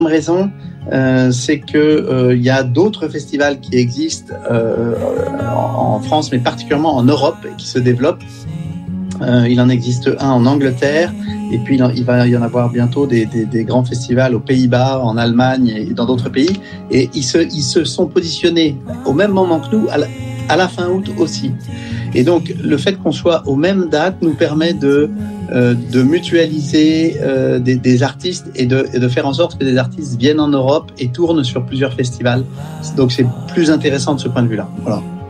raison, c'est que il y a d'autres festivals qui existent en France, mais particulièrement en Europe, et qui se développent. Il en existe un en Angleterre, et puis il va y en avoir bientôt des grands festivals aux Pays-Bas, en Allemagne et dans d'autres pays. Et ils se sont positionnés au même moment que nous, à la fin août aussi. Et donc, le fait qu'on soit aux mêmes dates nous permet de mutualiser des artistes et de faire en sorte que des artistes viennent en Europe et tournent sur plusieurs festivals. Donc, c'est plus intéressant de ce point de vue-là. Voilà.